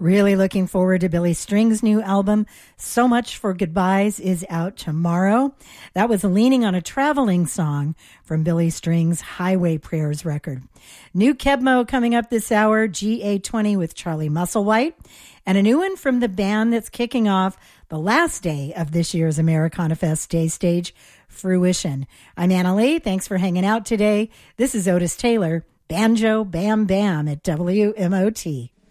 Really looking forward to Billy Strings' new album, So Much for Goodbyes, is out tomorrow. That was Leaning on a Traveling Song from Billy Strings' Highway Prayers record. New Kebmo coming up this hour, GA20 with Charlie Musselwhite, and a new one from the band that's kicking off the last day of this year's Americana Fest Day Stage, Fruition. I'm Anna Lee. Thanks for hanging out today. This is Otis Taylor, Banjo Bam Bam at WMOT.